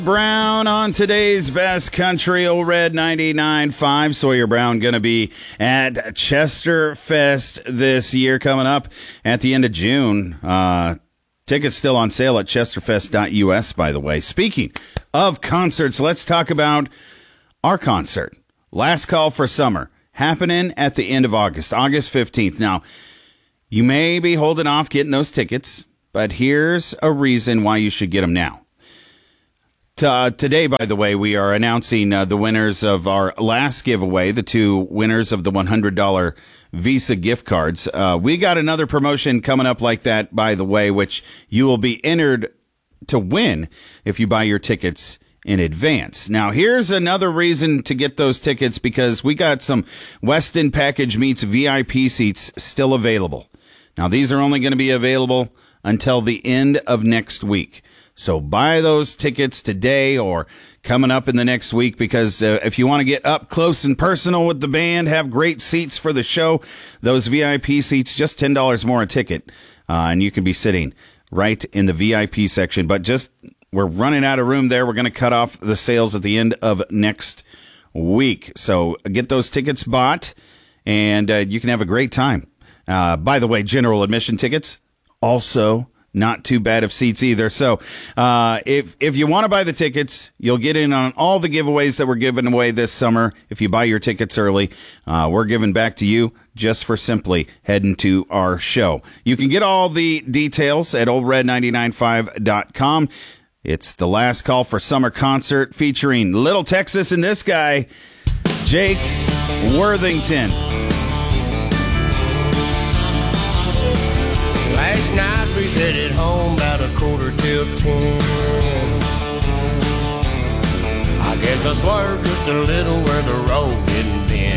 Brown on today's Best Country, Old Red 99.5. Sawyer Brown going to be at Chester Fest this year, coming up at the end of June. Tickets still on sale at chesterfest.us, by the way. Speaking of concerts, let's talk about our concert. Last Call for Summer, happening at the end of August, August 15th. Now, you may be holding off getting those tickets, but here's a reason why you should get them now. Today, by the way, we are announcing the winners of our last giveaway, the two winners of the $100 Visa gift cards. We got another promotion coming up like that, by the way, which you will be entered to win if you buy your tickets in advance. Now, here's another reason to get those tickets, because we got some Westin Package Meets VIP seats still available. Now, these are only going to be available until the end of next week. So buy those tickets today or coming up in the next week, because if you want to get up close and personal with the band, have great seats for the show, those VIP seats, just $10 more a ticket, and you can be sitting right in the VIP section. But we're running out of room there. We're going to cut off the sales at the end of next week. So get those tickets bought, and you can have a great time. By the way, general admission tickets also not too bad of seats either. So if you want to buy the tickets, you'll get in on all the giveaways that we're giving away this summer. If you buy your tickets early, we're giving back to you just for simply heading to our show. You can get all the details at oldred995.com. It's the Last Call for Summer concert featuring Little Texas and this guy, Jake Worthington. Last night we sat at home about 9:45. I guess I swerved just a little where the road didn't bend.